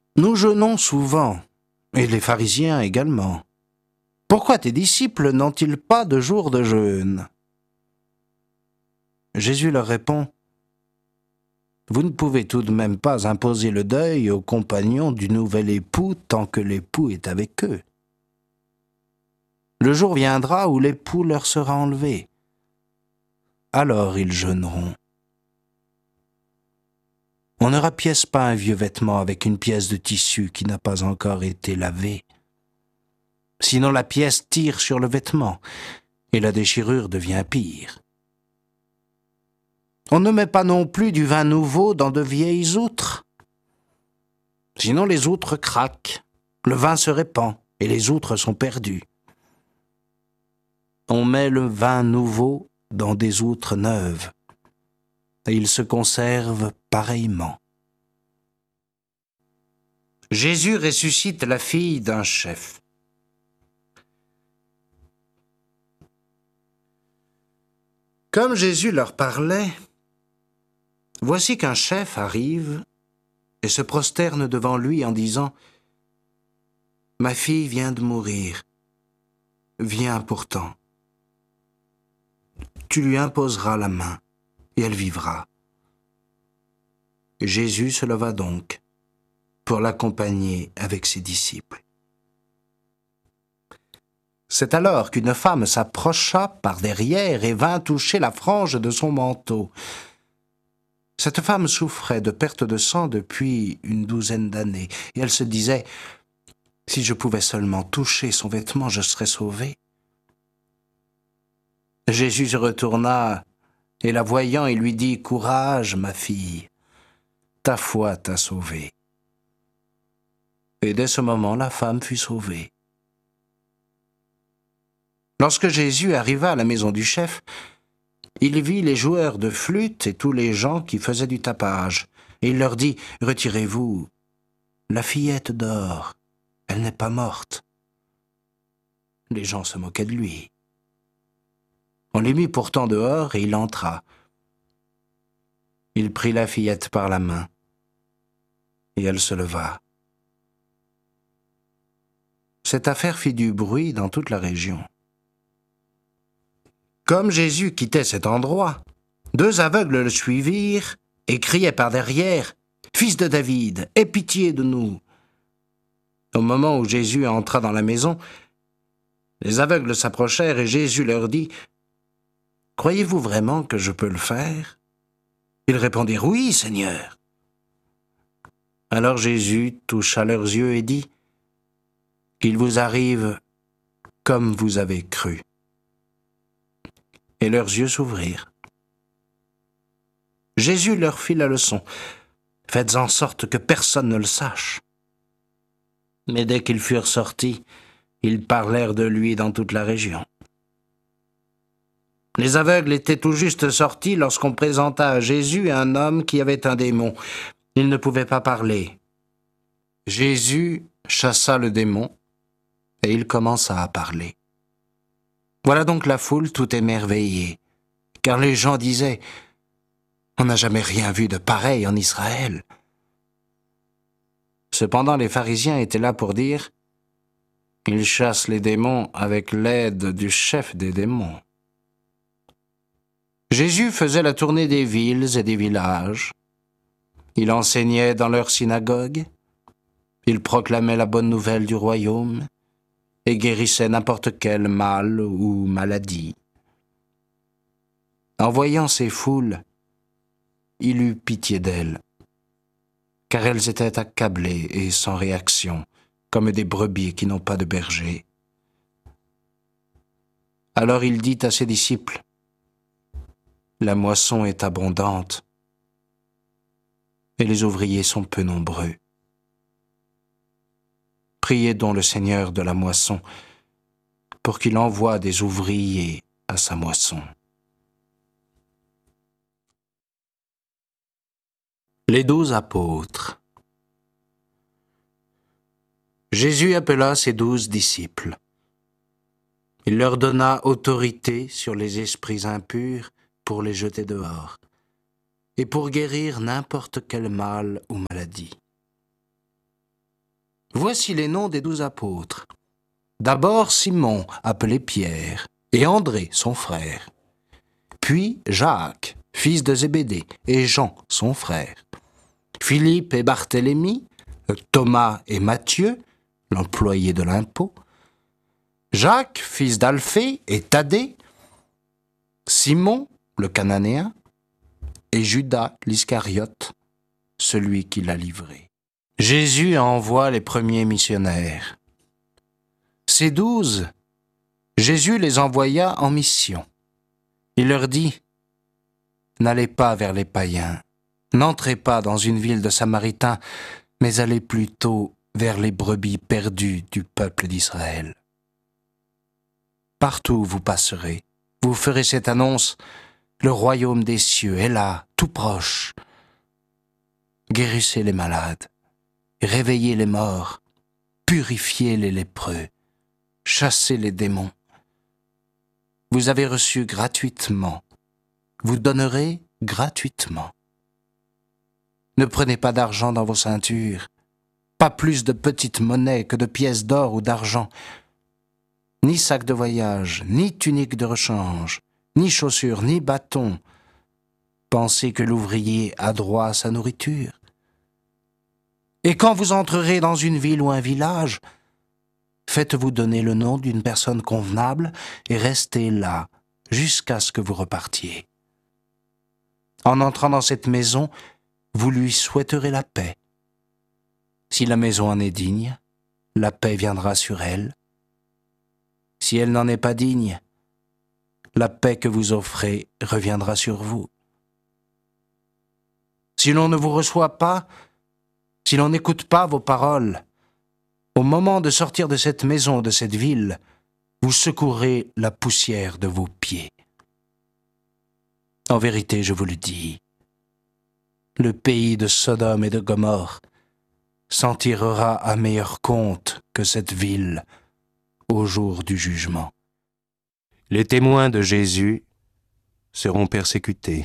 Nous jeûnons souvent, et les pharisiens également. Pourquoi tes disciples n'ont-ils pas de jour de jeûne? Jésus leur répond, vous ne pouvez tout de même pas imposer le deuil aux compagnons du nouvel époux tant que l'époux est avec eux. Le jour viendra où l'époux leur sera enlevé. Alors ils jeûneront. On ne rapièce pas un vieux vêtement avec une pièce de tissu qui n'a pas encore été lavée. Sinon la pièce tire sur le vêtement et la déchirure devient pire. On ne met pas non plus du vin nouveau dans de vieilles outres. Sinon les outres craquent, le vin se répand et les outres sont perdues. On met le vin nouveau dans des outres neuves et il se conserve pareillement. Jésus ressuscite la fille d'un chef. Comme Jésus leur parlait, voici qu'un chef arrive et se prosterne devant lui en disant « Ma fille vient de mourir, viens pourtant. Tu lui imposeras la main et elle vivra. » Jésus se leva donc pour l'accompagner avec ses disciples. C'est alors qu'une femme s'approcha par derrière et vint toucher la frange de son manteau. Cette femme souffrait de perte de sang depuis une douzaine d'années, et elle se disait « Si je pouvais seulement toucher son vêtement, je serais sauvée. » Jésus se retourna, et la voyant, il lui dit « Courage, ma fille, ta foi t'a sauvée. » Et dès ce moment, la femme fut sauvée. Lorsque Jésus arriva à la maison du chef, il vit les joueurs de flûte et tous les gens qui faisaient du tapage. Et il leur dit, « Retirez-vous, la fillette dort, elle n'est pas morte. » Les gens se moquaient de lui. On les mit pourtant dehors et il entra. Il prit la fillette par la main et elle se leva. Cette affaire fit du bruit dans toute la région. Comme Jésus quittait cet endroit, 2 aveugles le suivirent et criaient par derrière « Fils de David, aie pitié de nous !» Au moment où Jésus entra dans la maison, les aveugles s'approchèrent et Jésus leur dit « Croyez-vous vraiment que je peux le faire ?» Ils répondirent « Oui, Seigneur !» Alors Jésus toucha leurs yeux et dit « Qu'il vous arrive comme vous avez cru. » Et leurs yeux s'ouvrirent. Jésus leur fit la leçon. Faites en sorte que personne ne le sache. Mais dès qu'ils furent sortis, ils parlèrent de lui dans toute la région. Les aveugles étaient tout juste sortis lorsqu'on présenta à Jésus un homme qui avait un démon. Il ne pouvait pas parler. Jésus chassa le démon et il commença à parler. Voilà donc la foule tout émerveillée, car les gens disaient « On n'a jamais rien vu de pareil en Israël. » Cependant, les pharisiens étaient là pour dire « Il chasse les démons avec l'aide du chef des démons. » Jésus faisait la tournée des villes et des villages. Il enseignait dans leurs synagogues. Il proclamait la bonne nouvelle du royaume et guérissait n'importe quel mal ou maladie. En voyant ces foules, il eut pitié d'elles, car elles étaient accablées et sans réaction, comme des brebis qui n'ont pas de berger. Alors il dit à ses disciples, « La moisson est abondante, et les ouvriers sont peu nombreux. Priez donc le Seigneur de la moisson pour qu'il envoie des ouvriers à sa moisson. » Les 12 apôtres. Jésus appela ses 12 disciples. Il leur donna autorité sur les esprits impurs pour les jeter dehors et pour guérir n'importe quel mal ou maladie. Voici les noms des 12 apôtres. D'abord Simon, appelé Pierre, et André, son frère. Puis Jacques, fils de Zébédée, et Jean, son frère. Philippe et Barthélemy, Thomas et Matthieu, l'employé de l'impôt. Jacques, fils d'Alphée, et Thaddée. Simon, le Cananéen, et Judas l'Iscariote, celui qui l'a livré. Jésus envoie les premiers missionnaires. Ces 12, Jésus les envoya en mission. Il leur dit : « N'allez pas vers les païens, n'entrez pas dans une ville de Samaritains, mais allez plutôt vers les brebis perdues du peuple d'Israël. Partout où vous passerez, vous ferez cette annonce : le royaume des cieux est là, tout proche. Guérissez les malades, réveillez les morts, purifiez les lépreux, chassez les démons. Vous avez reçu gratuitement, vous donnerez gratuitement. Ne prenez pas d'argent dans vos ceintures, pas plus de petites monnaies que de pièces d'or ou d'argent, ni sac de voyage, ni tunique de rechange, ni chaussures, ni bâton. Pensez que l'ouvrier a droit à sa nourriture. Et quand vous entrerez dans une ville ou un village, faites-vous donner le nom d'une personne convenable et restez là jusqu'à ce que vous repartiez. En entrant dans cette maison, vous lui souhaiterez la paix. Si la maison en est digne, la paix viendra sur elle. Si elle n'en est pas digne, la paix que vous offrez reviendra sur vous. Si l'on ne vous reçoit pas, si l'on n'écoute pas vos paroles, au moment de sortir de cette maison, de cette ville, vous secourez la poussière de vos pieds. En vérité, je vous le dis, le pays de Sodome et de Gomorrhe s'en tirera à meilleur compte que cette ville au jour du jugement. Les témoins de Jésus seront persécutés.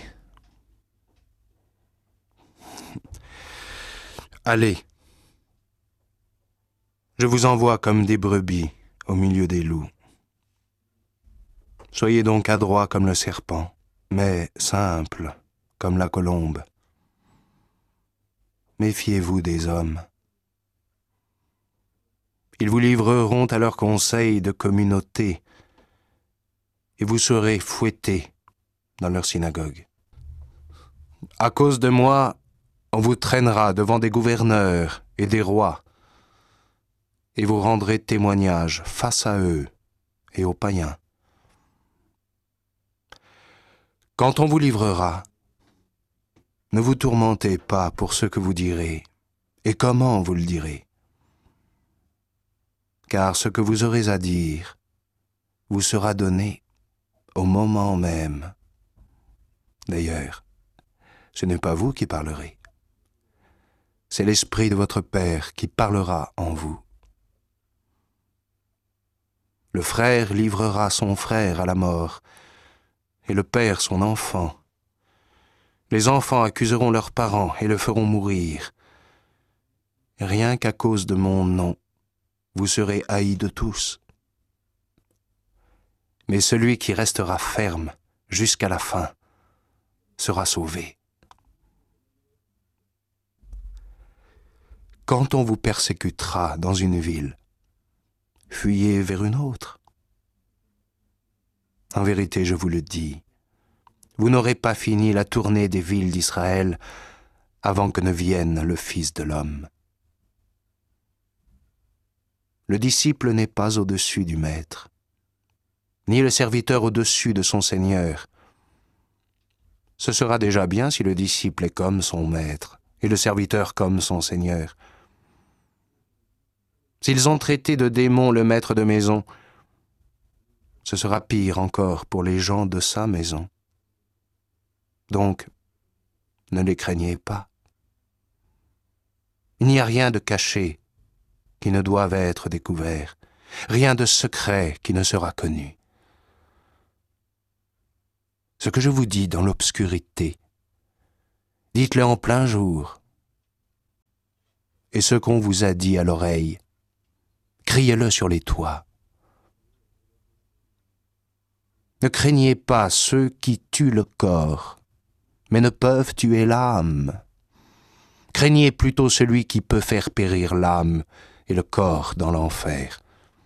Allez, je vous envoie comme des brebis au milieu des loups. Soyez donc adroits comme le serpent, mais simples comme la colombe. Méfiez-vous des hommes. Ils vous livreront à leurs conseils de communauté, et vous serez fouettés dans leur synagogue. À cause de moi, on vous traînera devant des gouverneurs et des rois, et vous rendrez témoignage face à eux et aux païens. Quand on vous livrera, ne vous tourmentez pas pour ce que vous direz et comment vous le direz, car ce que vous aurez à dire vous sera donné au moment même. D'ailleurs, ce n'est pas vous qui parlerez, c'est l'Esprit de votre Père qui parlera en vous. Le frère livrera son frère à la mort, et le père son enfant. Les enfants accuseront leurs parents et le feront mourir. Rien qu'à cause de mon nom, vous serez haïs de tous. Mais celui qui restera ferme jusqu'à la fin sera sauvé. Quand on vous persécutera dans une ville, fuyez vers une autre. En vérité, je vous le dis, vous n'aurez pas fini la tournée des villes d'Israël avant que ne vienne le Fils de l'homme. Le disciple n'est pas au-dessus du maître, ni le serviteur au-dessus de son Seigneur. Ce sera déjà bien si le disciple est comme son maître et le serviteur comme son Seigneur. S'ils ont traité de démon le maître de maison, ce sera pire encore pour les gens de sa maison. Donc, ne les craignez pas. Il n'y a rien de caché qui ne doive être découvert, rien de secret qui ne sera connu. Ce que je vous dis dans l'obscurité, dites-le en plein jour. Et ce qu'on vous a dit à l'oreille, criez-le sur les toits. Ne craignez pas ceux qui tuent le corps, mais ne peuvent tuer l'âme. Craignez plutôt celui qui peut faire périr l'âme et le corps dans l'enfer.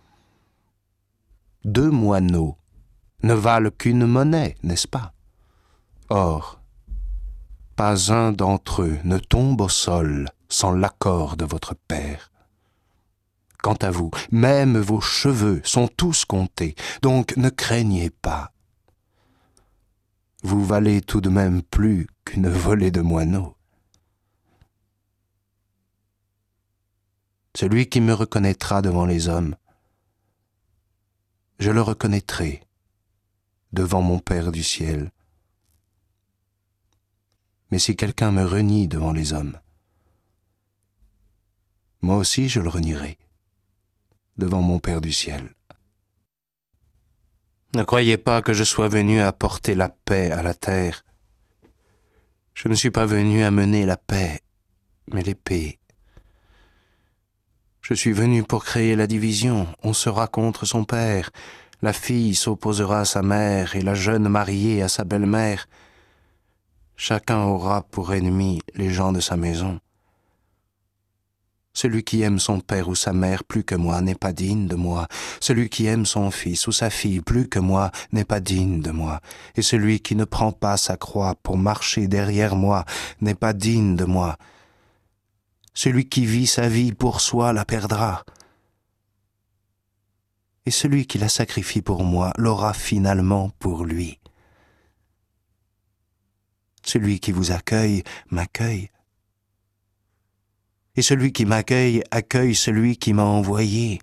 2 moineaux ne valent qu'une monnaie, n'est-ce pas? Or, pas un d'entre eux ne tombe au sol sans l'accord de votre Père. Quant à vous, même vos cheveux sont tous comptés, donc ne craignez pas. Vous valez tout de même plus qu'une volée de moineaux. Celui qui me reconnaîtra devant les hommes, je le reconnaîtrai devant mon Père du ciel. Mais si quelqu'un me renie devant les hommes, moi aussi je le renierai devant mon Père du ciel. Ne croyez pas que je sois venu apporter la paix à la terre. Je ne suis pas venu amener la paix, mais l'épée. Je suis venu pour créer la division. On sera contre son père. La fille s'opposera à sa mère et la jeune mariée à sa belle-mère. Chacun aura pour ennemi les gens de sa maison. Celui qui aime son père ou sa mère plus que moi n'est pas digne de moi. Celui qui aime son fils ou sa fille plus que moi n'est pas digne de moi. Et celui qui ne prend pas sa croix pour marcher derrière moi n'est pas digne de moi. Celui qui vit sa vie pour soi la perdra. Et celui qui la sacrifie pour moi l'aura finalement pour lui. Celui qui vous accueille m'accueille. Et celui qui m'accueille accueille celui qui m'a envoyé.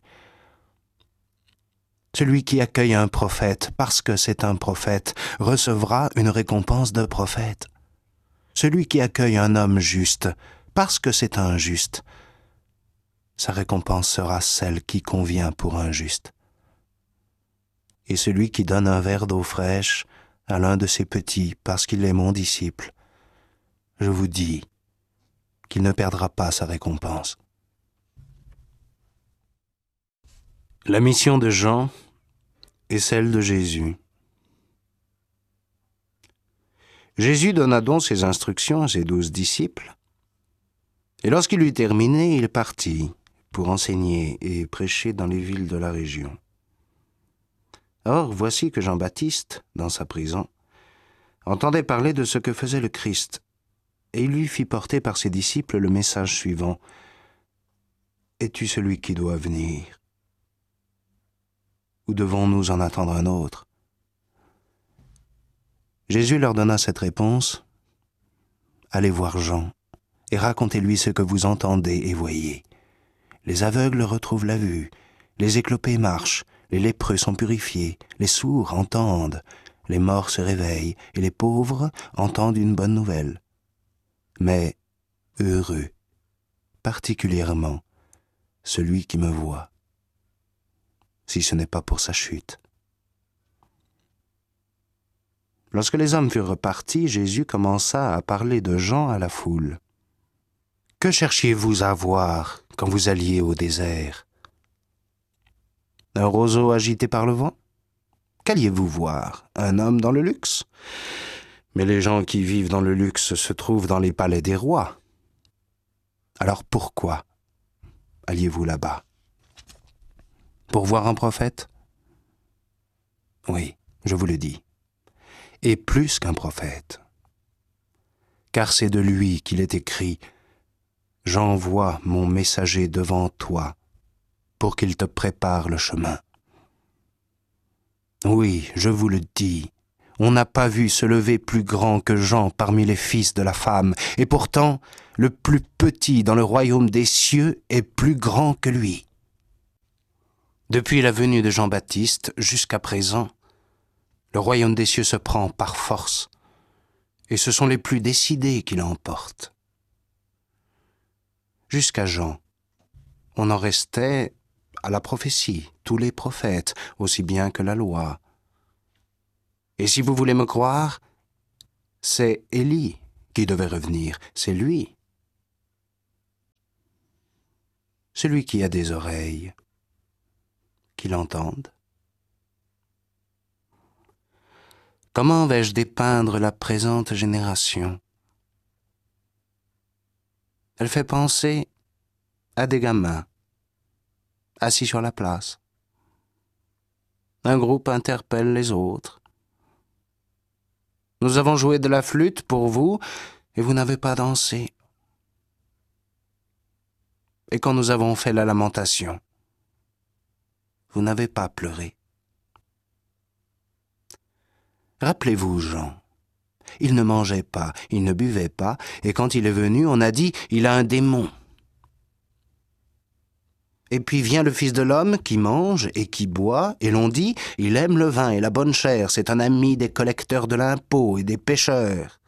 Celui qui accueille un prophète parce que c'est un prophète recevra une récompense de prophète. Celui qui accueille un homme juste parce que c'est un juste, sa récompense sera celle qui convient pour un juste. Et celui qui donne un verre d'eau fraîche à l'un de ses petits parce qu'il est mon disciple, je vous dis qu'il ne perdra pas sa récompense. La mission de Jean est celle de Jésus. Jésus donna donc ses instructions à ses 12 disciples, et lorsqu'il eut terminé, il partit pour enseigner et prêcher dans les villes de la région. Or, voici que Jean-Baptiste, dans sa prison, entendait parler de ce que faisait le Christ, et il lui fit porter par ses disciples le message suivant. « Es-tu celui qui doit venir? Ou devons-nous en attendre un autre ?» Jésus leur donna cette réponse. « Allez voir Jean, et racontez-lui ce que vous entendez et voyez. Les aveugles retrouvent la vue, les éclopés marchent, les lépreux sont purifiés, les sourds entendent, les morts se réveillent, et les pauvres entendent une bonne nouvelle. Mais heureux, particulièrement, celui qui me voit, si ce n'est pas pour sa chute. » Lorsque les hommes furent repartis, Jésus commença à parler de Jean à la foule. « Que cherchiez-vous à voir quand vous alliez au désert? Un roseau agité par le vent? Qu'alliez-vous voir? Un homme dans le luxe? Mais les gens qui vivent dans le luxe se trouvent dans les palais des rois. Alors pourquoi alliez-vous là-bas? Pour voir un prophète? Oui, je vous le dis. Et plus qu'un prophète. Car c'est de lui qu'il est écrit « J'envoie mon messager devant toi pour qu'il te prépare le chemin. » Oui, je vous le dis, on n'a pas vu se lever plus grand que Jean parmi les fils de la femme, et pourtant, le plus petit dans le royaume des cieux est plus grand que lui. Depuis la venue de Jean-Baptiste jusqu'à présent, le royaume des cieux se prend par force, et ce sont les plus décidés qui l'emportent. Jusqu'à Jean, on en restait à la prophétie, tous les prophètes, aussi bien que la loi. Et si vous voulez me croire, c'est Élie qui devait revenir, c'est lui. Celui qui a des oreilles, qui l'entendent. Comment vais-je dépeindre la présente génération? Elle fait penser à des gamins assis sur la place. Un groupe interpelle les autres. Nous avons joué de la flûte pour vous et vous n'avez pas dansé. Et quand nous avons fait la lamentation, vous n'avez pas pleuré. Rappelez-vous, Jean, il ne mangeait pas, il ne buvait pas, et quand il est venu, on a dit, il a un démon. Et puis vient le Fils de l'homme qui mange et qui boit, et l'on dit, il aime le vin et la bonne chair, c'est un ami des collecteurs de l'impôt et des pécheurs.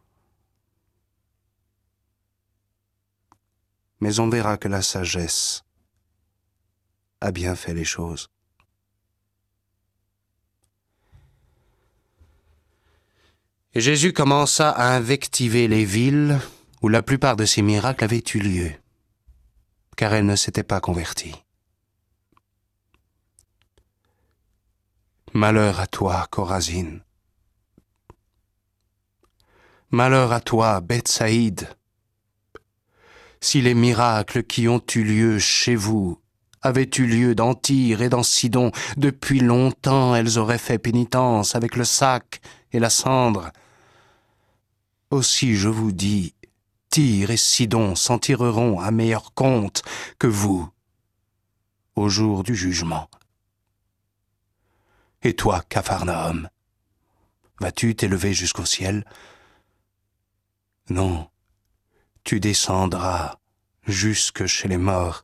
Mais on verra que la sagesse a bien fait les choses. Et Jésus commença à invectiver les villes où la plupart de ces miracles avaient eu lieu, car elles ne s'étaient pas converties. Malheur à toi, Chorazine. Malheur à toi, Bethsaïde. Si les miracles qui ont eu lieu chez vous avaient eu lieu dans Tyr et dans Sidon, depuis longtemps elles auraient fait pénitence avec le sac et la cendre. Aussi je vous dis, Tyr et Sidon s'en tireront à meilleur compte que vous au jour du jugement. Et toi, Capharnaüm, vas-tu t'élever jusqu'au ciel? Non, tu descendras jusque chez les morts.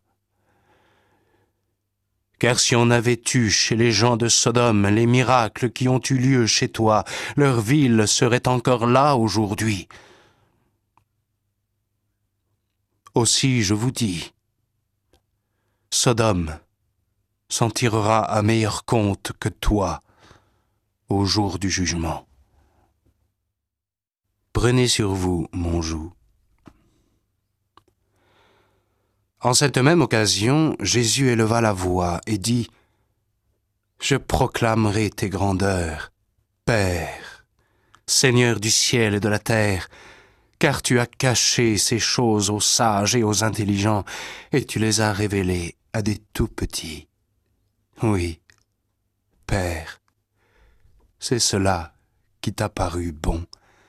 Car si on avait eu chez les gens de Sodome les miracles qui ont eu lieu chez toi, leur ville serait encore là aujourd'hui. Aussi je vous dis, Sodome s'en tirera à meilleur compte que toi au jour du jugement. Prenez sur vous mon joug. En cette même occasion, Jésus éleva la voix et dit, « Je proclamerai tes grandeurs, Père, Seigneur du ciel et de la terre, car tu as caché ces choses aux sages et aux intelligents, et tu les as révélées à des tout-petits. Oui, Père, c'est cela qui t'a paru bon.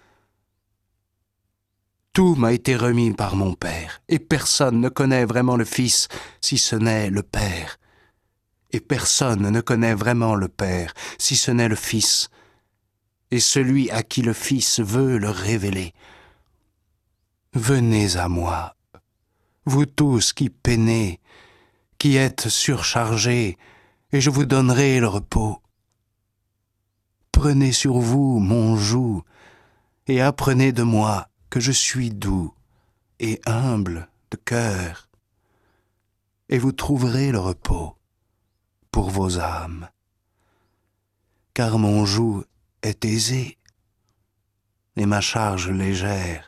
Tout m'a été remis par mon Père, et personne ne connaît vraiment le Fils si ce n'est le Père. Et personne ne connaît vraiment le Père si ce n'est le Fils, et celui à qui le Fils veut le révéler. Venez à moi, vous tous qui peinez, qui êtes surchargés, et je vous donnerai le repos. Prenez sur vous mon joug, et apprenez de moi que je suis doux et humble de cœur, et vous trouverez le repos pour vos âmes. Car mon joug est aisé, et ma charge légère.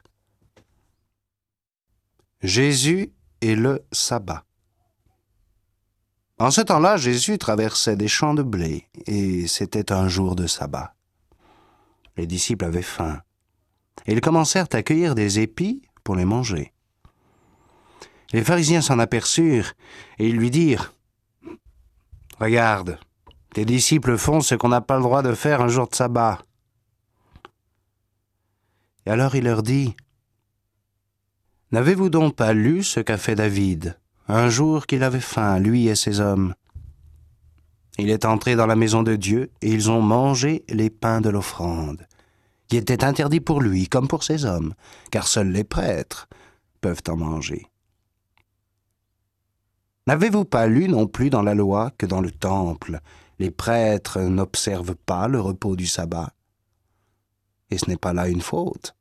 Jésus et le sabbat. En ce temps-là, Jésus traversait des champs de blé, et c'était un jour de sabbat. Les disciples avaient faim, et ils commencèrent à cueillir des épis pour les manger. Les pharisiens s'en aperçurent, et ils lui dirent, « Regarde, tes disciples font ce qu'on n'a pas le droit de faire un jour de sabbat. » Et alors il leur dit, « N'avez-vous donc pas lu ce qu'a fait David, un jour qu'il avait faim, lui et ses hommes? Il est entré dans la maison de Dieu, et ils ont mangé les pains de l'offrande, qui était interdit pour lui comme pour ses hommes, car seuls les prêtres peuvent en manger. N'avez-vous pas lu non plus dans la loi que dans le temple, les prêtres n'observent pas le repos du sabbat? Et ce n'est pas là une faute.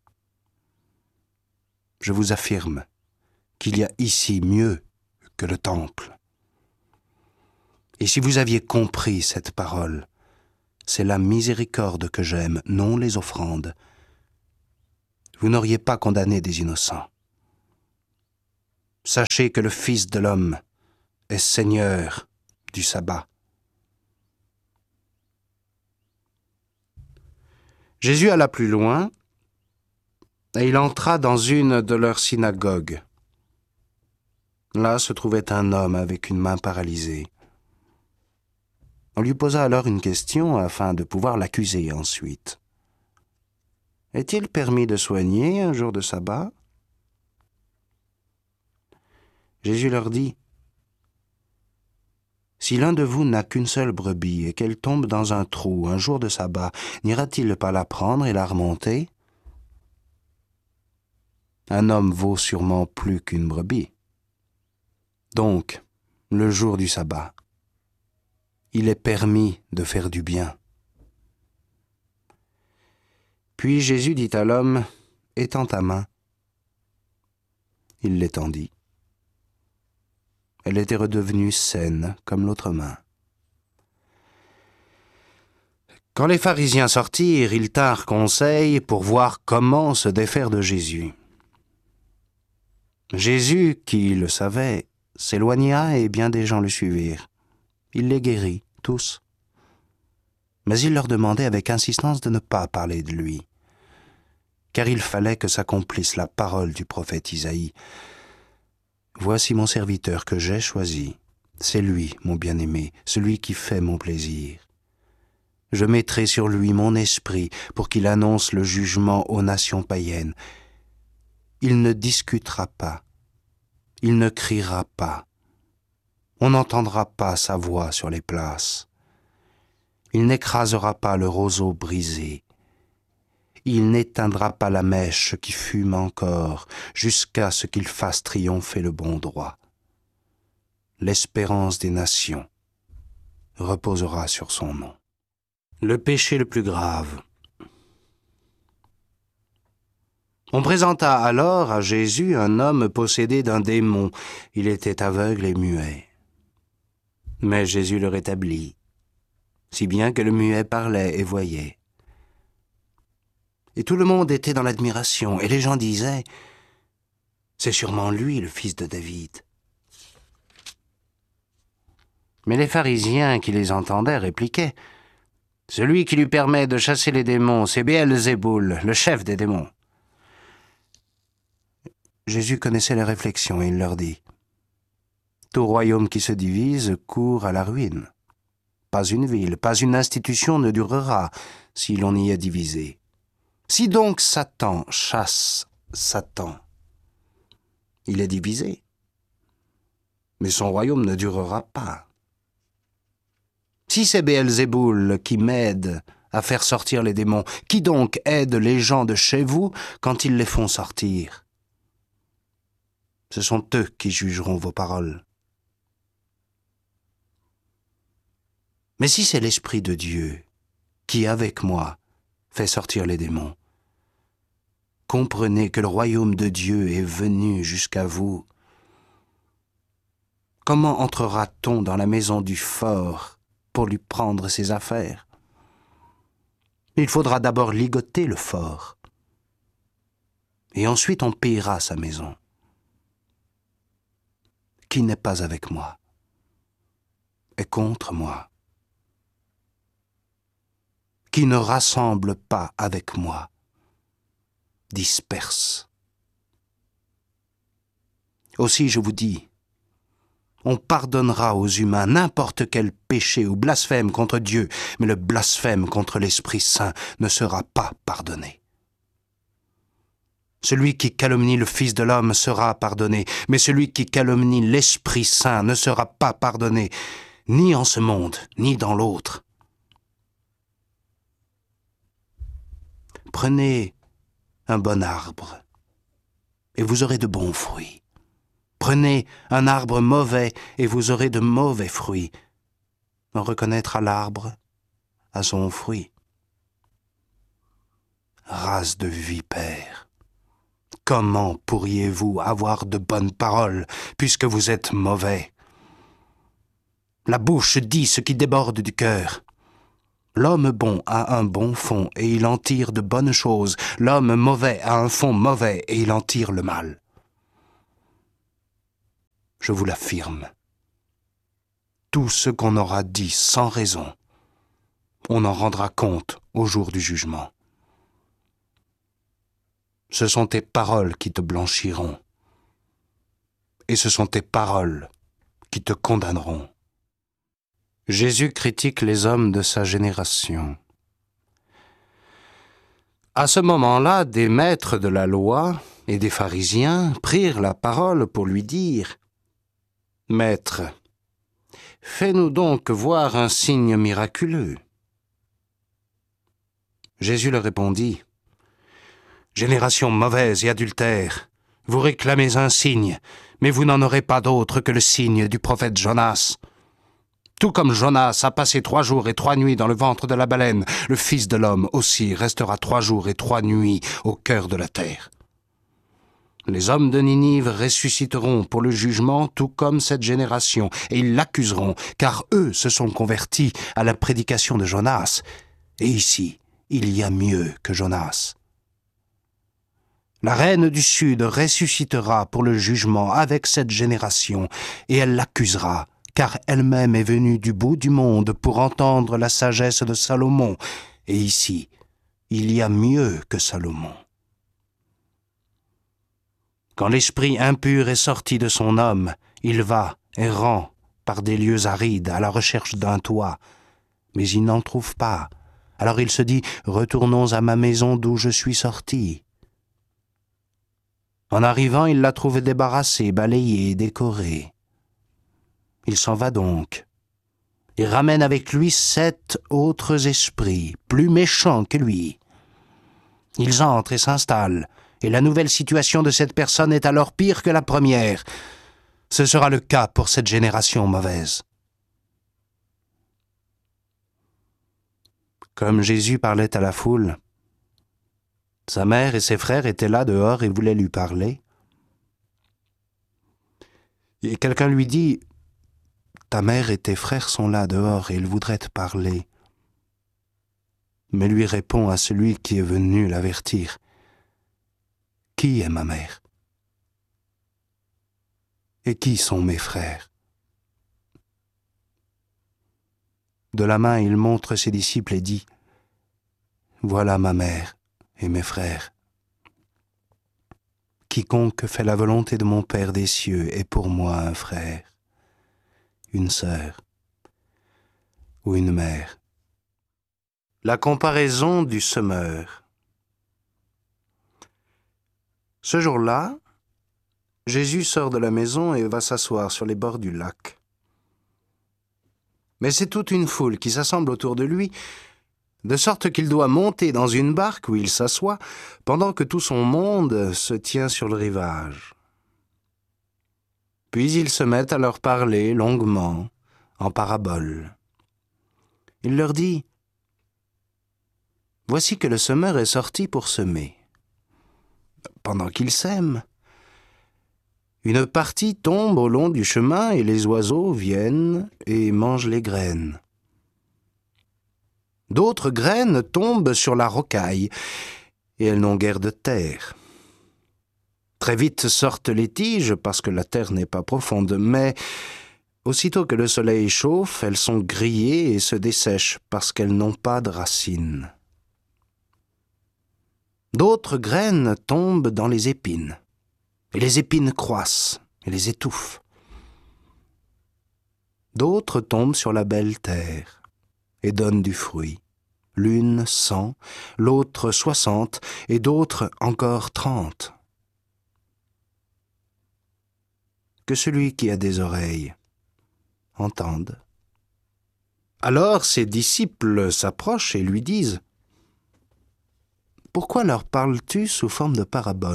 Je vous affirme qu'il y a ici mieux que le temple. Et si vous aviez compris cette parole, c'est la miséricorde que j'aime, non les offrandes. Vous n'auriez pas condamné des innocents. Sachez que le Fils de l'homme est Seigneur du sabbat. Jésus alla plus loin, et il entra dans une de leurs synagogues. Là se trouvait un homme avec une main paralysée. On lui posa alors une question afin de pouvoir l'accuser ensuite. « Est-il permis de soigner un jour de sabbat ?» Jésus leur dit, « Si l'un de vous n'a qu'une seule brebis et qu'elle tombe dans un trou un jour de sabbat, n'ira-t-il pas la prendre et la remonter ? Un homme vaut sûrement plus qu'une brebis. Donc, le jour du sabbat, il est permis de faire du bien. » Puis Jésus dit à l'homme, « Étends ta main. » Il l'étendit. Elle était redevenue saine comme l'autre main. Quand les pharisiens sortirent, ils tinrent conseil pour voir comment se défaire de Jésus. Jésus, qui le savait, s'éloigna et bien des gens le suivirent. Il les guérit, tous. Mais il leur demandait avec insistance de ne pas parler de lui, car il fallait que s'accomplisse la parole du prophète Isaïe. « Voici mon serviteur que j'ai choisi. C'est lui, mon bien-aimé, celui qui fait mon plaisir. Je mettrai sur lui mon esprit pour qu'il annonce le jugement aux nations païennes. Il ne discutera pas, il ne criera pas. On n'entendra pas sa voix sur les places. Il n'écrasera pas le roseau brisé. Il n'éteindra pas la mèche qui fume encore, jusqu'à ce qu'il fasse triompher le bon droit. L'espérance des nations reposera sur son nom. » Le péché le plus grave. On présenta alors à Jésus un homme possédé d'un démon. Il était aveugle et muet. Mais Jésus le rétablit, si bien que le muet parlait et voyait. Et tout le monde était dans l'admiration, et les gens disaient, « C'est sûrement lui, le fils de David. » Mais les pharisiens qui les entendaient répliquaient, « Celui qui lui permet de chasser les démons, c'est Béelzéboul, le chef des démons. » Jésus connaissait les réflexions et il leur dit, « Tout royaume qui se divise court à la ruine. Pas une ville, pas une institution ne durera si l'on y est divisé. Si donc Satan chasse Satan, il est divisé, mais son royaume ne durera pas. Si c'est Béelzéboul qui m'aide à faire sortir les démons, qui donc aide les gens de chez vous quand ils les font sortir? Ce sont eux qui jugeront vos paroles. Mais si c'est l'Esprit de Dieu qui, avec moi, fait sortir les démons, comprenez que le royaume de Dieu est venu jusqu'à vous. Comment entrera-t-on dans la maison du fort pour lui prendre ses affaires? Il faudra d'abord ligoter le fort, et ensuite on pillera sa maison. Qui n'est pas avec moi est contre moi. Qui ne rassemble pas avec moi disperse. Aussi je vous dis, on pardonnera aux humains n'importe quel péché ou blasphème contre Dieu, mais le blasphème contre l'Esprit Saint ne sera pas pardonné. Celui qui calomnie le Fils de l'homme sera pardonné, mais celui qui calomnie l'Esprit Saint ne sera pas pardonné, ni en ce monde, ni dans l'autre. Prenez un bon arbre, et vous aurez de bons fruits. Prenez un arbre mauvais, et vous aurez de mauvais fruits. On reconnaîtra l'arbre à son fruit. Race de vipères, comment pourriez-vous avoir de bonnes paroles, puisque vous êtes mauvais? La bouche dit ce qui déborde du cœur. L'homme bon a un bon fond, et il en tire de bonnes choses. L'homme mauvais a un fond mauvais, et il en tire le mal. Je vous l'affirme, tout ce qu'on aura dit sans raison, on en rendra compte au jour du jugement. Ce sont tes paroles qui te blanchiront. Et ce sont tes paroles qui te condamneront. Jésus critique les hommes de sa génération. À ce moment-là, des maîtres de la loi et des pharisiens prirent la parole pour lui dire « Maître, fais-nous donc voir un signe miraculeux. » Jésus leur répondit « Génération mauvaise et adultère, vous réclamez un signe, mais vous n'en aurez pas d'autre que le signe du prophète Jonas. Tout comme Jonas a passé 3 jours et 3 nuits dans le ventre de la baleine, le Fils de l'homme aussi restera 3 jours et 3 nuits au cœur de la terre. Les hommes de Ninive ressusciteront pour le jugement, tout comme cette génération, et ils l'accuseront, car eux se sont convertis à la prédication de Jonas. Et ici, il y a mieux que Jonas. La reine du Sud ressuscitera pour le jugement avec cette génération, et elle l'accusera, car elle-même est venue du bout du monde pour entendre la sagesse de Salomon. Et ici, il y a mieux que Salomon. Quand l'esprit impur est sorti de son homme, il va, errant, par des lieux arides, à la recherche d'un toit. Mais il n'en trouve pas. Alors il se dit, « Retournons à ma maison d'où je suis sorti. » En arrivant, il la trouve débarrassée, balayée, décorée. Il s'en va donc. Il ramène avec lui 7 autres esprits, plus méchants que lui. Ils entrent et s'installent, et la nouvelle situation de cette personne est alors pire que la première. Ce sera le cas pour cette génération mauvaise. Comme Jésus parlait à la foule, sa mère et ses frères étaient là dehors et voulaient lui parler. Et quelqu'un lui dit, « Ta mère et tes frères sont là dehors et ils voudraient te parler. » Mais lui répond à celui qui est venu l'avertir, « Qui est ma mère? Et qui sont mes frères? » De la main, il montre ses disciples et dit, « Voilà ma mère et mes frères. Quiconque fait la volonté de mon Père des cieux est pour moi un frère, une sœur ou une mère. » La comparaison du semeur. Ce jour-là, Jésus sort de la maison et va s'asseoir sur les bords du lac. Mais c'est toute une foule qui s'assemble autour de lui, de sorte qu'il doit monter dans une barque où il s'assoit, pendant que tout son monde se tient sur le rivage. Puis il se met à leur parler longuement, en paraboles. Il leur dit, « Voici que le semeur est sorti pour semer. Pendant qu'il sème, une partie tombe au long du chemin et les oiseaux viennent et mangent les graines. D'autres graines tombent sur la rocaille, et elles n'ont guère de terre. Très vite sortent les tiges, parce que la terre n'est pas profonde, mais aussitôt que le soleil chauffe, elles sont grillées et se dessèchent, parce qu'elles n'ont pas de racines. D'autres graines tombent dans les épines, et les épines croissent et les étouffent. D'autres tombent sur la belle terre et donnent du fruit. L'une 100, l'autre 60, et d'autres encore 30. Que celui qui a des oreilles entende. » Alors ses disciples s'approchent et lui disent, « Pourquoi leur parles-tu sous forme de parabole ?»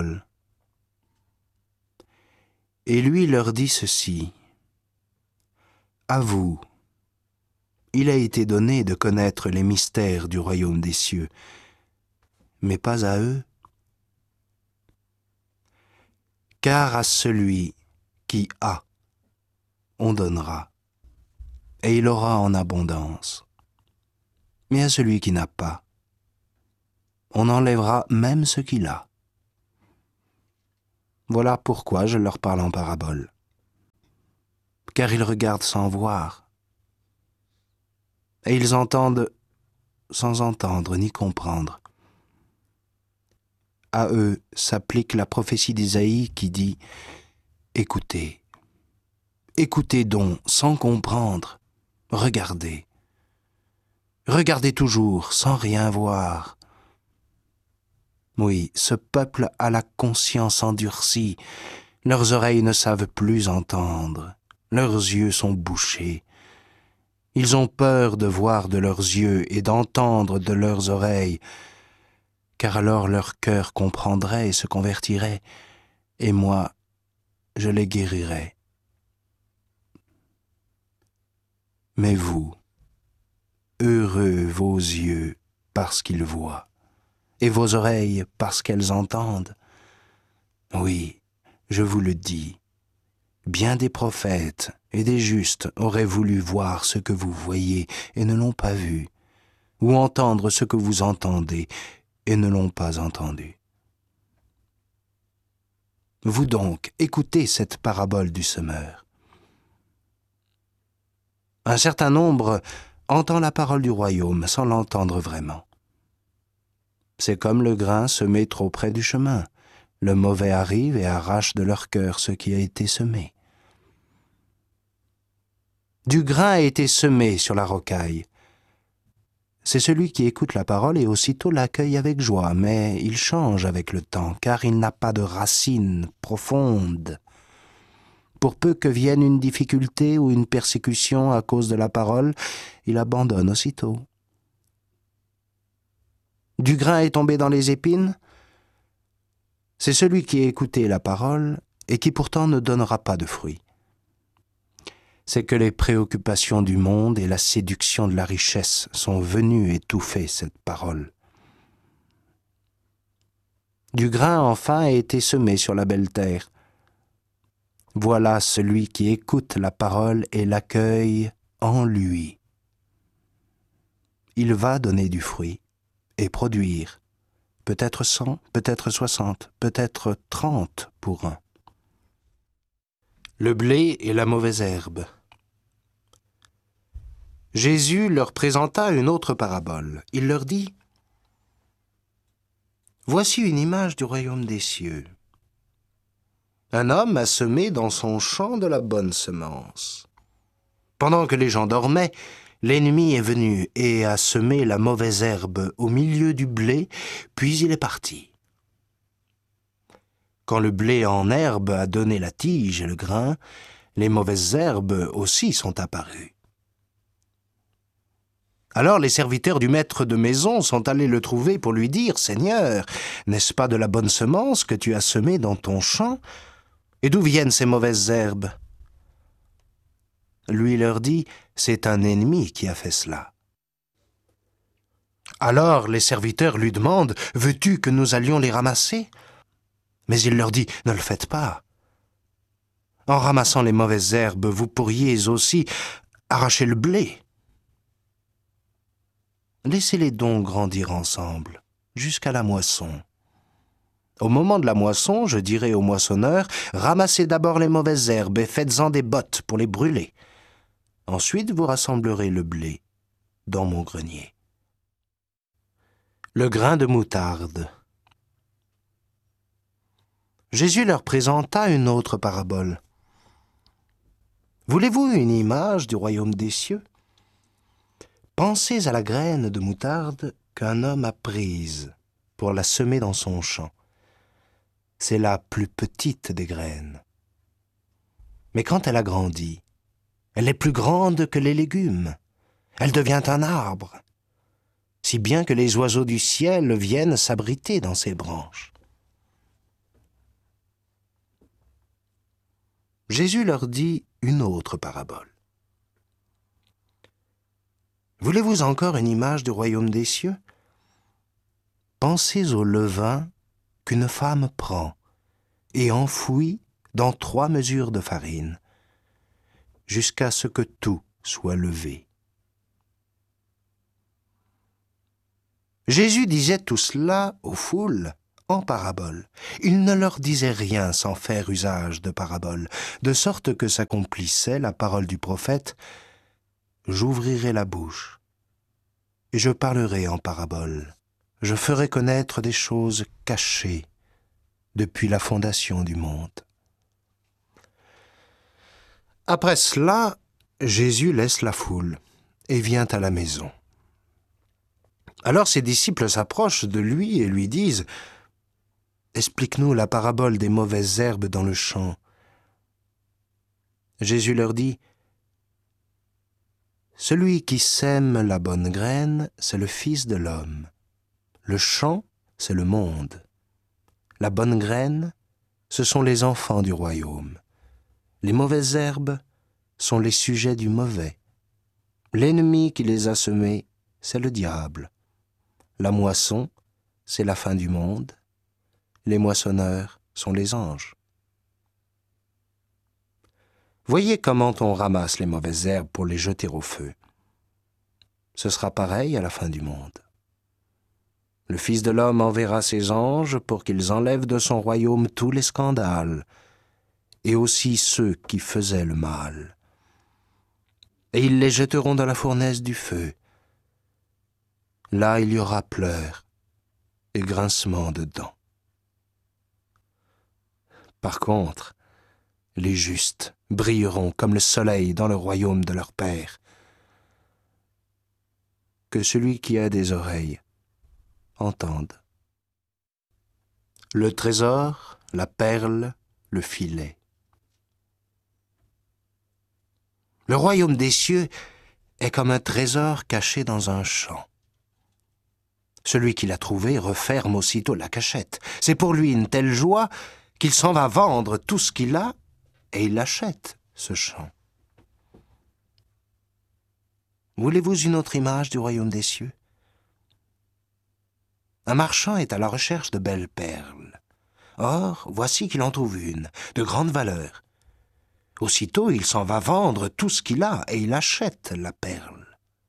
Et lui leur dit ceci, « À vous, il a été donné de connaître les mystères du royaume des cieux, mais pas à eux. Car à celui qui a, on donnera, et il aura en abondance. Mais à celui qui n'a pas, on enlèvera même ce qu'il a. Voilà pourquoi je leur parle en parabole. Car ils regardent sans voir, et ils entendent sans entendre ni comprendre. À eux s'applique la prophétie d'Ésaïe qui dit « Écoutez, écoutez donc sans comprendre, regardez, regardez toujours sans rien voir. » Oui, ce peuple a la conscience endurcie, leurs oreilles ne savent plus entendre, leurs yeux sont bouchés. Ils ont peur de voir de leurs yeux et d'entendre de leurs oreilles, car alors leur cœur comprendrait et se convertirait, et moi, je les guérirais. Mais vous, heureux vos yeux parce qu'ils voient, et vos oreilles parce qu'elles entendent. Oui, je vous le dis, bien des prophètes et des justes auraient voulu voir ce que vous voyez et ne l'ont pas vu, ou entendre ce que vous entendez et ne l'ont pas entendu. Vous donc, écoutez cette parabole du semeur. Un certain nombre entend la parole du royaume sans l'entendre vraiment. C'est comme le grain semé trop près du chemin. Le mauvais arrive et arrache de leur cœur ce qui a été semé. Du grain a été semé sur la rocaille. C'est celui qui écoute la parole et aussitôt l'accueille avec joie, mais il change avec le temps, car il n'a pas de racines profondes. Pour peu que vienne une difficulté ou une persécution à cause de la parole, il abandonne aussitôt. Du grain est tombé dans les épines. C'est celui qui a écouté la parole et qui pourtant ne donnera pas de fruit. C'est que les préoccupations du monde et la séduction de la richesse sont venues étouffer cette parole. Du grain enfin a été semé sur la belle terre. Voilà celui qui écoute la parole et l'accueille en lui. Il va donner du fruit et produire, peut-être 100, peut-être 60, peut-être 30 pour un. Le blé et la mauvaise herbe. Jésus leur présenta une autre parabole. Il leur dit « Voici une image du royaume des cieux. Un homme a semé dans son champ de la bonne semence. Pendant que les gens dormaient, l'ennemi est venu et a semé la mauvaise herbe au milieu du blé, puis il est parti. Quand le blé en herbe a donné la tige et le grain, les mauvaises herbes aussi sont apparues. Alors les serviteurs du maître de maison sont allés le trouver pour lui dire « Seigneur, n'est-ce pas de la bonne semence que tu as semée dans ton champ? Et d'où viennent ces mauvaises herbes ?» Lui leur dit « C'est un ennemi qui a fait cela. » Alors les serviteurs lui demandent « Veux-tu que nous allions les ramasser ?» Mais il leur dit « Ne le faites pas. En ramassant les mauvaises herbes, vous pourriez aussi arracher le blé. Laissez-les donc grandir ensemble, jusqu'à la moisson. Au moment de la moisson, je dirai aux moissonneurs, ramassez d'abord les mauvaises herbes et faites-en des bottes pour les brûler. Ensuite, vous rassemblerez le blé dans mon grenier. » Le grain de moutarde. Jésus leur présenta une autre parabole. « Voulez-vous une image du royaume des cieux? Pensez à la graine de moutarde qu'un homme a prise pour la semer dans son champ. C'est la plus petite des graines. Mais quand elle a grandi, elle est plus grande que les légumes. Elle devient un arbre, si bien que les oiseaux du ciel viennent s'abriter dans ses branches. » Jésus leur dit une autre parabole. « Voulez-vous encore une image du royaume des cieux? Pensez au levain qu'une femme prend et enfouit dans 3 mesures de farine, jusqu'à ce que tout soit levé. » Jésus disait tout cela aux foules en parabole. Il ne leur disait rien sans faire usage de parabole, de sorte que s'accomplissait la parole du prophète « J'ouvrirai la bouche, et je parlerai en parabole. je ferai connaître des choses cachées depuis la fondation du monde. » Après cela, Jésus laisse la foule et vient à la maison. Alors ses disciples s'approchent de lui et lui disent « Explique-nous la parabole des mauvaises herbes dans le champ. » Jésus leur dit « Celui qui sème la bonne graine, c'est le Fils de l'homme. Le champ, c'est le monde. La bonne graine, ce sont les enfants du royaume. Les mauvaises herbes sont les sujets du mauvais. L'ennemi qui les a semés, c'est le diable. La moisson, c'est la fin du monde. Les moissonneurs sont les anges. » Voyez comment on ramasse les mauvaises herbes pour les jeter au feu. Ce sera pareil à la fin du monde. Le Fils de l'homme enverra ses anges pour qu'ils enlèvent de son royaume tous les scandales, et aussi ceux qui faisaient le mal. Et ils les jetteront dans la fournaise du feu. Là, il y aura pleurs et grincement de dents. Par contre, les justes brilleront comme le soleil dans le royaume de leur Père. Que celui qui a des oreilles entende. Le trésor, la perle, le filet. Le royaume des cieux est comme un trésor caché dans un champ. Celui qui l'a trouvé referme aussitôt la cachette. C'est pour lui une telle joie qu'il s'en va vendre tout ce qu'il a et il achète ce champ. Voulez-vous une autre image du royaume des cieux? Un marchand est à la recherche de belles perles. Or, voici qu'il en trouve une, de grande valeur. Aussitôt, il s'en va vendre tout ce qu'il a et il achète la perle.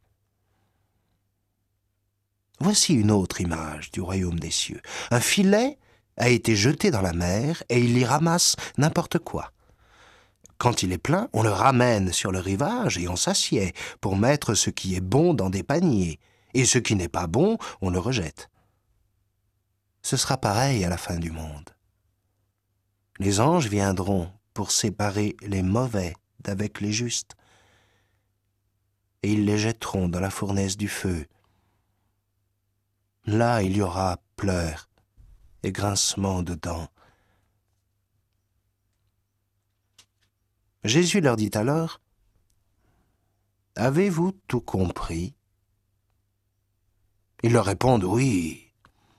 Voici une autre image du royaume des cieux. Un filet a été jeté dans la mer et il y ramasse n'importe quoi. Quand il est plein, on le ramène sur le rivage et on s'assied pour mettre ce qui est bon dans des paniers, et ce qui n'est pas bon, on le rejette. Ce sera pareil à la fin du monde. Les anges viendront pour séparer les mauvais d'avec les justes, et ils les jetteront dans la fournaise du feu. Là, il y aura pleurs et grincement de dents. Jésus leur dit alors, « Avez-vous tout compris ?» Ils leur répondent, « Oui. »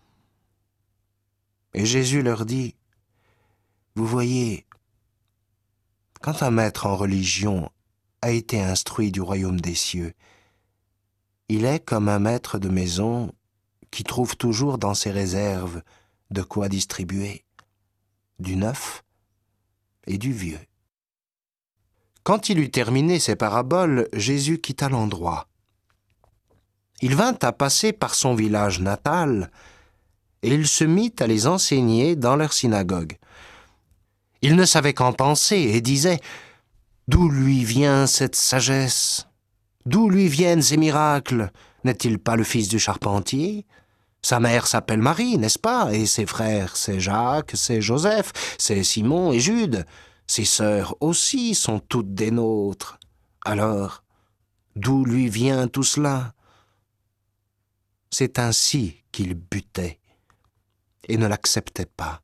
Et Jésus leur dit, « Vous voyez, quand un maître en religion a été instruit du royaume des cieux, il est comme un maître de maison qui trouve toujours dans ses réserves de quoi distribuer, du neuf et du vieux. » Quand il eut terminé ses paraboles, Jésus quitta l'endroit. Il vint à passer par son village natal, et il se mit à les enseigner dans leur synagogue. Il ne savait qu'en penser et disait « D'où lui vient cette sagesse? D'où lui viennent ces miracles? N'est-il pas le fils du charpentier? Sa mère s'appelle Marie, n'est-ce pas? Et ses frères, c'est Jacques, c'est Joseph, c'est Simon et Jude. Ses sœurs aussi sont toutes des nôtres. Alors, d'où lui vient tout cela? » C'est ainsi qu'ils butaient et ne l'acceptaient pas.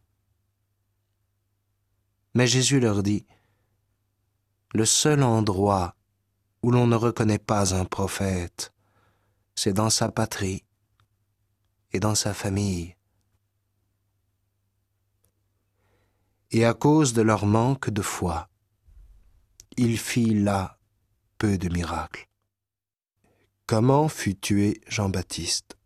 Mais Jésus leur dit, « Le seul endroit où l'on ne reconnaît pas un prophète, c'est dans sa patrie et dans sa famille. » Et à cause de leur manque de foi, il fit là peu de miracles. Comment fut tué Jean-Baptiste?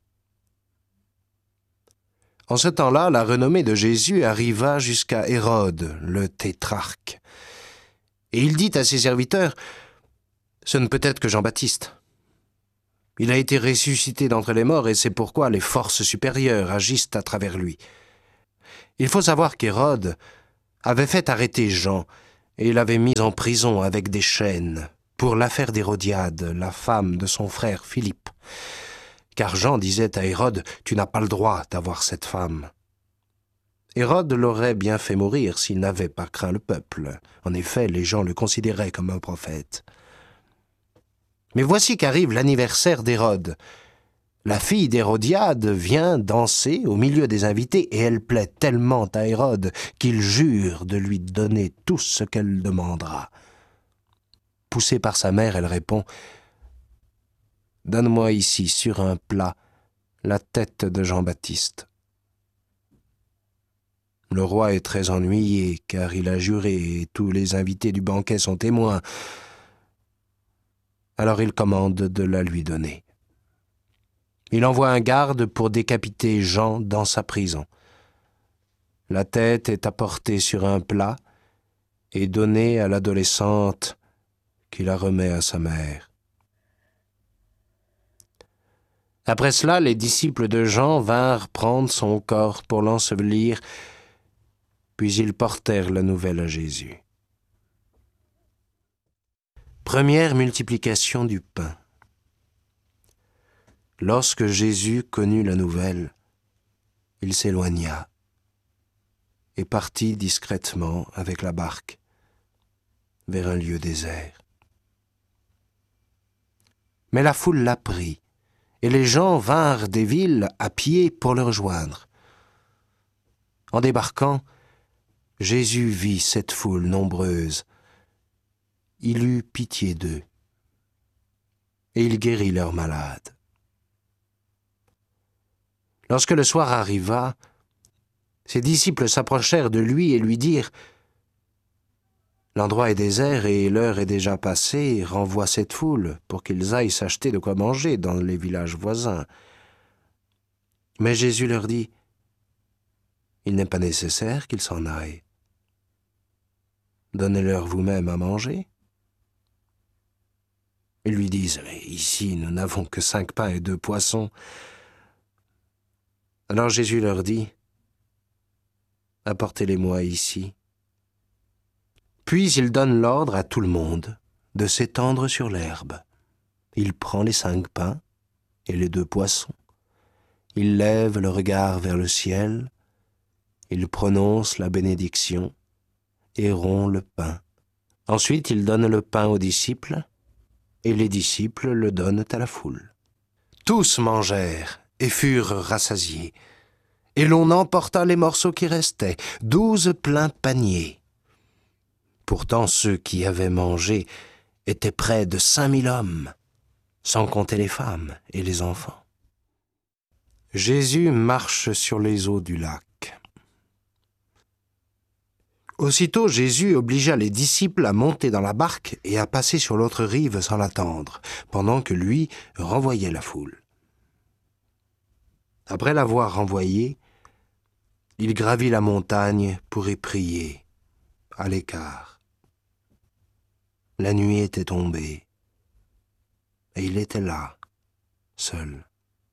En ce temps-là, la renommée de Jésus arriva jusqu'à Hérode, le tétrarque. Et il dit à ses serviteurs, « Ce ne peut être que Jean-Baptiste. Il a été ressuscité d'entre les morts et c'est pourquoi les forces supérieures agissent à travers lui. » Il faut savoir qu'Hérode avait fait arrêter Jean et l'avait mis en prison avec des chaînes pour l'affaire d'Hérodiade, la femme de son frère Philippe, car Jean disait à Hérode « Tu n'as pas le droit d'avoir cette femme ». Hérode l'aurait bien fait mourir s'il n'avait pas craint le peuple. En effet, les gens le considéraient comme un prophète. Mais voici qu'arrive l'anniversaire d'Hérode. La fille d'Hérodiade vient danser au milieu des invités et elle plaît tellement à Hérode qu'il jure de lui donner tout ce qu'elle demandera. Poussée par sa mère, elle répond « Donne-moi ici, sur un plat, la tête de Jean-Baptiste. » Le roi est très ennuyé, car il a juré et tous les invités du banquet sont témoins. Alors il commande de la lui donner. Il envoie un garde pour décapiter Jean dans sa prison. La tête est apportée sur un plat et donnée à l'adolescente qui la remet à sa mère. Après cela, les disciples de Jean vinrent prendre son corps pour l'ensevelir, puis ils portèrent la nouvelle à Jésus. Première multiplication du pain. Lorsque Jésus connut la nouvelle, il s'éloigna et partit discrètement avec la barque vers un lieu désert. Mais la foule l'apprit, et les gens vinrent des villes à pied pour le rejoindre. En débarquant, Jésus vit cette foule nombreuse. Il eut pitié d'eux, et il guérit leurs malades. Lorsque le soir arriva, ses disciples s'approchèrent de lui et lui dirent « L'endroit est désert et l'heure est déjà passée, renvoie cette foule pour qu'ils aillent s'acheter de quoi manger dans les villages voisins. » Mais Jésus leur dit « Il n'est pas nécessaire qu'ils s'en aillent. Donnez-leur vous-même à manger. » Ils lui disent « Mais ici, nous n'avons que 5 pains et 2 poissons. » Alors Jésus leur dit « Apportez-les-moi ici. » Puis il donne l'ordre à tout le monde de s'étendre sur l'herbe. Il prend les 5 pains et les 2 poissons. Il lève le regard vers le ciel. Il prononce la bénédiction et rompt le pain. Ensuite, il donne le pain aux disciples, et les disciples le donnent à la foule. Tous mangèrent et furent rassasiés, et l'on emporta les morceaux qui restaient, 12 pleins paniers. Pourtant, ceux qui avaient mangé étaient près de 5000 hommes, sans compter les femmes et les enfants. Jésus marche sur les eaux du lac. Aussitôt, Jésus obligea les disciples à monter dans la barque et à passer sur l'autre rive sans l'attendre, pendant que lui renvoyait la foule. Après l'avoir renvoyé, il gravit la montagne pour y prier, à l'écart. La nuit était tombée, et il était là, seul.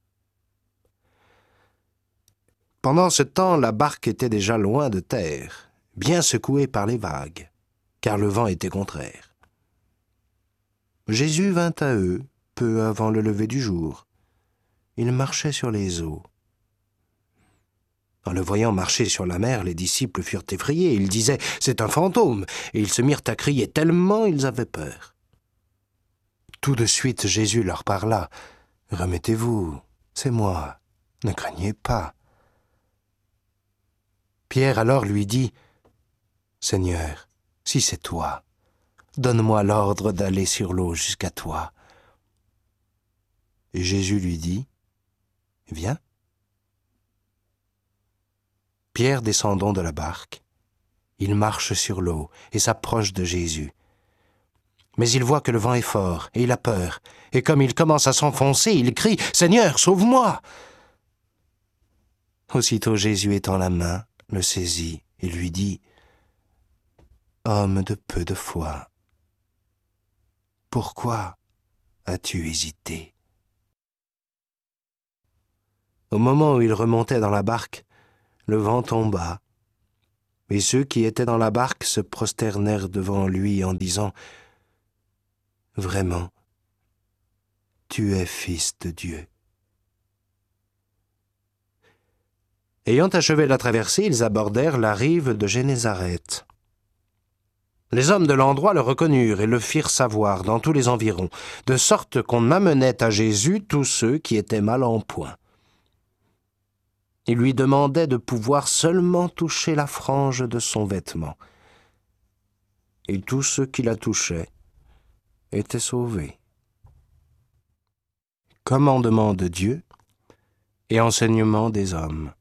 Pendant ce temps, la barque était déjà loin de terre, bien secouée par les vagues, car le vent était contraire. Jésus vint à eux peu avant le lever du jour. Il marchait sur les eaux. En le voyant marcher sur la mer, les disciples furent effrayés. Ils disaient « C'est un fantôme !» et ils se mirent à crier tellement ils avaient peur. Tout de suite, Jésus leur parla « Remettez-vous, c'est moi, ne craignez pas. » Pierre alors lui dit « Seigneur, si c'est toi, donne-moi l'ordre d'aller sur l'eau jusqu'à toi. » Et Jésus lui dit « Viens. » Pierre descendant de la barque, il marche sur l'eau et s'approche de Jésus. Mais il voit que le vent est fort et il a peur, et comme il commence à s'enfoncer, il crie « Seigneur, sauve-moi !» Aussitôt Jésus étend la main, le saisit et lui dit « Homme de peu de foi, pourquoi as-tu hésité ?» Au moment où il remontait dans la barque, le vent tomba, et ceux qui étaient dans la barque se prosternèrent devant lui en disant « Vraiment, tu es fils de Dieu. » Ayant achevé la traversée, ils abordèrent la rive de Génézareth. Les hommes de l'endroit le reconnurent et le firent savoir dans tous les environs, de sorte qu'on amenait à Jésus tous ceux qui étaient mal en point. Ils lui demandaient de pouvoir seulement toucher la frange de son vêtement. Et tous ceux qui la touchaient étaient sauvés. Commandement de Dieu et enseignement des hommes.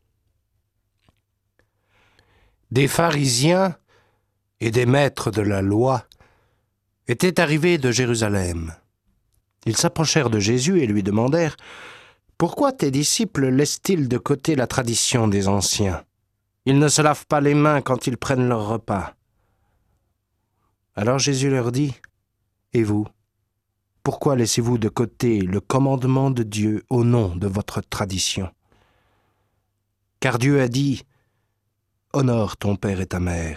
Des pharisiens et des maîtres de la loi étaient arrivés de Jérusalem. Ils s'approchèrent de Jésus et lui demandèrent « Pourquoi tes disciples laissent-ils de côté la tradition des anciens? Ils ne se lavent pas les mains quand ils prennent leur repas. » Alors Jésus leur dit « Et vous, pourquoi laissez-vous de côté le commandement de Dieu au nom de votre tradition? Car Dieu a dit « Honore ton père et ta mère. »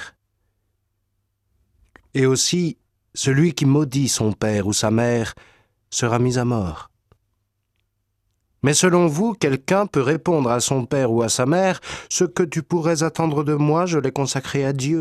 Et aussi, celui qui maudit son père ou sa mère sera mis à mort. Mais selon vous, quelqu'un peut répondre à son père ou à sa mère « Ce que tu pourrais attendre de moi, je l'ai consacré à Dieu. »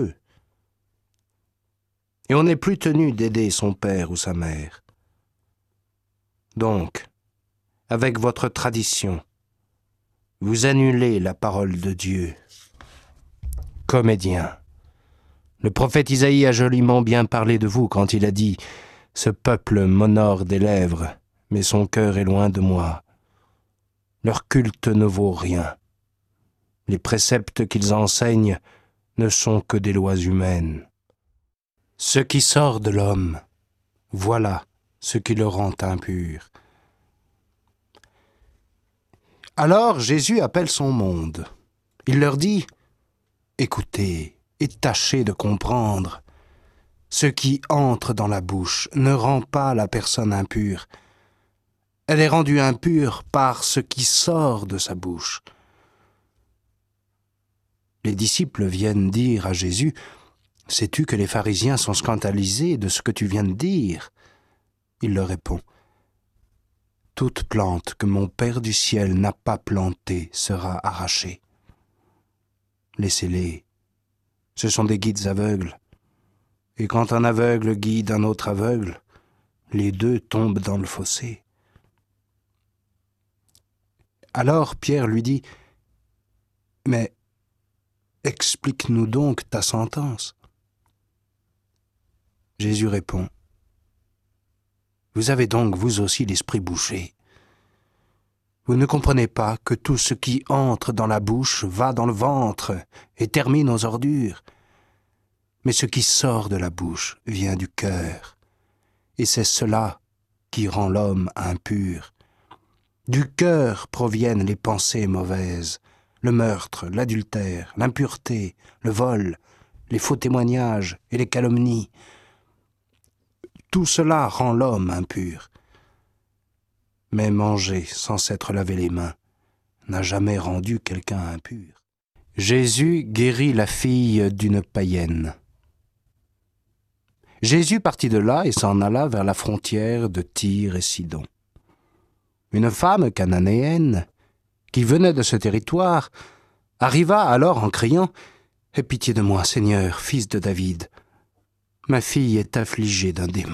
Et on n'est plus tenu d'aider son père ou sa mère. Donc, avec votre tradition, vous annulez la parole de Dieu. Comédien. Le prophète Isaïe a joliment bien parlé de vous quand il a dit « Ce peuple m'honore des lèvres, mais son cœur est loin de moi. Leur culte ne vaut rien. Les préceptes qu'ils enseignent ne sont que des lois humaines. Ce qui sort de l'homme, voilà ce qui le rend impur. » Alors Jésus appelle son monde. Il leur dit « Écoutez, et tâchez de comprendre. Ce qui entre dans la bouche ne rend pas la personne impure. Elle est rendue impure par ce qui sort de sa bouche. » Les disciples viennent dire à Jésus « Sais-tu que les pharisiens sont scandalisés de ce que tu viens de dire ?» Il leur répond « Toute plante que mon Père du ciel n'a pas plantée sera arrachée. Laissez-les. Ce sont des guides aveugles. Et quand un aveugle guide un autre aveugle, les deux tombent dans le fossé. » Alors Pierre lui dit « Mais explique-nous donc ta sentence. » Jésus répond « Vous avez donc vous aussi l'esprit bouché. Vous ne comprenez pas que tout ce qui entre dans la bouche va dans le ventre et termine aux ordures. Mais ce qui sort de la bouche vient du cœur, et c'est cela qui rend l'homme impur. Du cœur proviennent les pensées mauvaises, le meurtre, l'adultère, l'impureté, le vol, les faux témoignages et les calomnies. Tout cela rend l'homme impur. Mais manger sans s'être lavé les mains n'a jamais rendu quelqu'un impur. Jésus guérit la fille d'une païenne. Jésus partit de là et s'en alla vers la frontière de Tyr et Sidon. Une femme cananéenne, qui venait de ce territoire, arriva alors en criant « Aie pitié de moi, Seigneur, fils de David. Ma fille est affligée d'un démon. »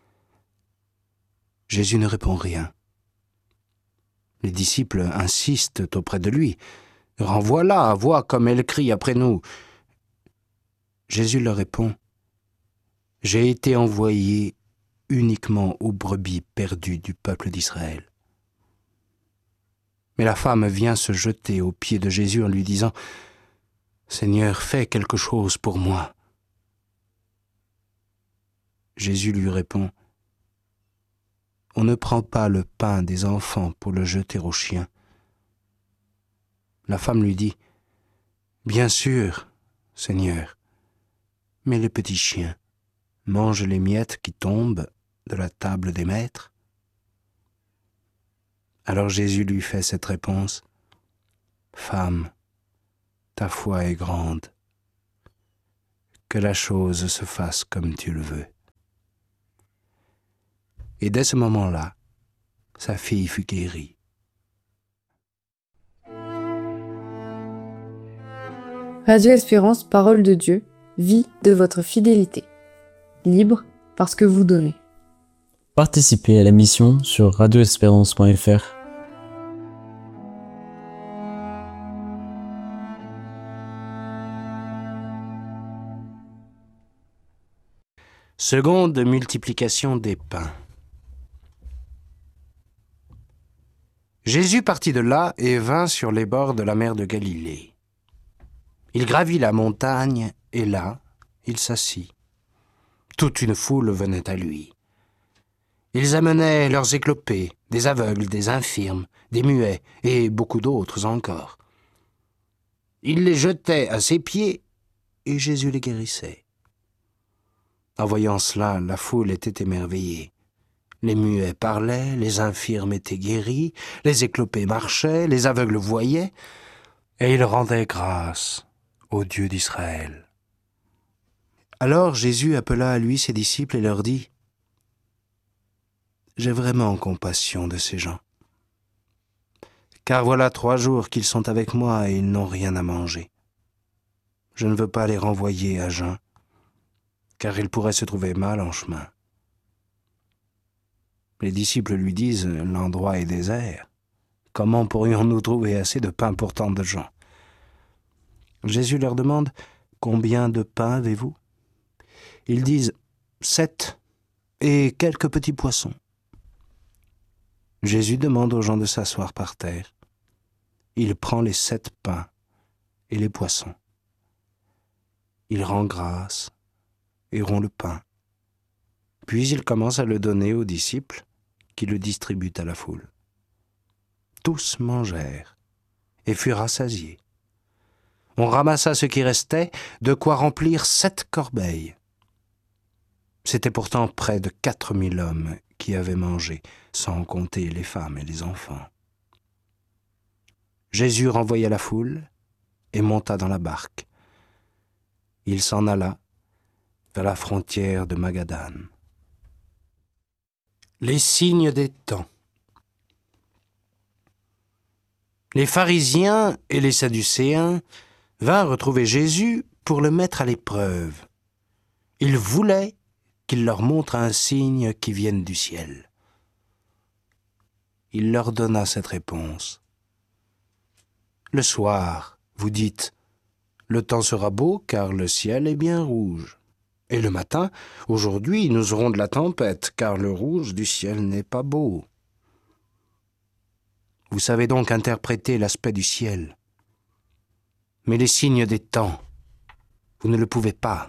Jésus ne répond rien. Les disciples insistent auprès de lui. « Renvoie-la, vois comme elle crie après nous. » Jésus leur répond « J'ai été envoyé uniquement aux brebis perdues du peuple d'Israël. » Mais la femme vient se jeter aux pieds de Jésus en lui disant « Seigneur, fais quelque chose pour moi. » Jésus lui répond « On ne prend pas le pain des enfants pour le jeter aux chiens. » La femme lui dit « Bien sûr, Seigneur, mais les petits chiens mangent les miettes qui tombent de la table des maîtres. » Alors Jésus lui fait cette réponse « Femme, ta foi est grande. Que la chose se fasse comme tu le veux. » Et dès ce moment-là, sa fille fut guérie. Radio Espérance, parole de Dieu, vie de votre fidélité. Libre parce que vous donnez. Participez à la mission sur radioespérance.fr. Seconde multiplication des pains. Jésus partit de là et vint sur les bords de la mer de Galilée. Il gravit la montagne et là, il s'assit. Toute une foule venait à lui. Ils amenaient leurs éclopés, des aveugles, des infirmes, des muets et beaucoup d'autres encore. Ils les jetaient à ses pieds et Jésus les guérissait. En voyant cela, la foule était émerveillée. Les muets parlaient, les infirmes étaient guéris, les éclopés marchaient, les aveugles voyaient, et ils rendaient grâce au Dieu d'Israël. Alors Jésus appela à lui ses disciples et leur dit : « J'ai vraiment compassion de ces gens, car voilà 3 jours qu'ils sont avec moi et ils n'ont rien à manger. Je ne veux pas les renvoyer à jeun, car ils pourraient se trouver mal en chemin. » Les disciples lui disent : « L'endroit est désert. Comment pourrions-nous trouver assez de pain pour tant de gens ?» Jésus leur demande : « Combien de pain avez-vous » Ils disent : « 7 et quelques petits poissons. » Jésus demande aux gens de s'asseoir par terre. Il prend les 7 pains et les poissons. Il rend grâce et rompt le pain. Puis il commence à le donner aux disciples qui le distribuent à la foule. Tous mangèrent et furent rassasiés. On ramassa ce qui restait, de quoi remplir 7 corbeilles. C'était pourtant près de 4000 hommes qui avaient mangé, sans compter les femmes et les enfants. Jésus renvoya la foule et monta dans la barque. Il s'en alla vers la frontière de Magadane. Les signes des temps. Les pharisiens et les sadducéens vinrent retrouver Jésus pour le mettre à l'épreuve. Ils voulaient qu'il leur montre un signe qui vienne du ciel. Il leur donna cette réponse. Le soir, vous dites, le temps sera beau car le ciel est bien rouge. Et le matin, aujourd'hui, nous aurons de la tempête car le rouge du ciel n'est pas beau. Vous savez donc interpréter l'aspect du ciel. Mais les signes des temps, vous ne le pouvez pas.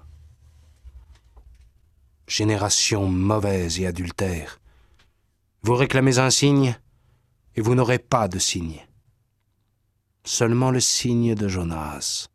Génération mauvaise et adultère, vous réclamez un signe et vous n'aurez pas de signe. Seulement le signe de Jonas.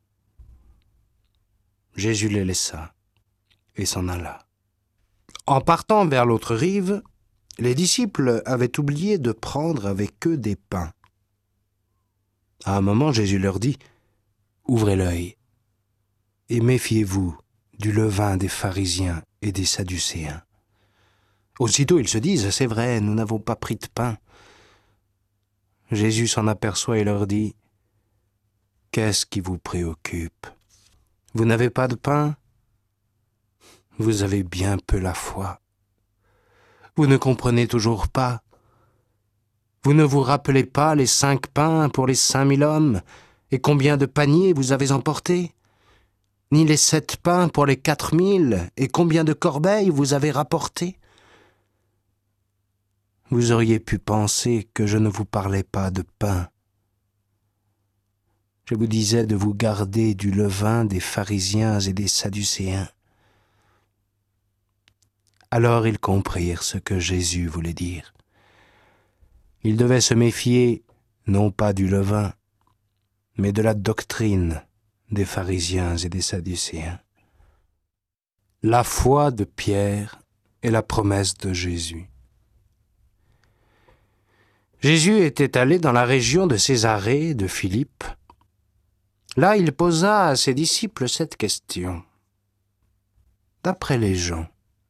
Jésus les laissa et s'en alla. En partant vers l'autre rive, les disciples avaient oublié de prendre avec eux des pains. À un moment, Jésus leur dit : « Ouvrez l'œil et méfiez-vous du levain des pharisiens et des sadducéens. » Aussitôt ils se disent : « C'est vrai, nous n'avons pas pris de pain. » Jésus s'en aperçoit et leur dit : « Qu'est-ce qui vous préoccupe ? Vous n'avez pas de pain ? Vous avez bien peu la foi. Vous ne comprenez toujours pas. Vous ne vous rappelez pas les 5 pains pour les 5000 hommes et combien de paniers vous avez emportés ? Ni les 7 pains pour les 4000 et combien de corbeilles vous avez rapportées ? Vous auriez pu penser que je ne vous parlais pas de pain. Je vous disais de vous garder du levain des pharisiens et des sadducéens. » Alors ils comprirent ce que Jésus voulait dire. Ils devaient se méfier non pas du levain, mais de la doctrine des pharisiens et des sadducéens. La foi de Pierre et la promesse de Jésus. Jésus était allé dans la région de Césarée de Philippe. Là, il posa à ses disciples cette question. D'après les gens,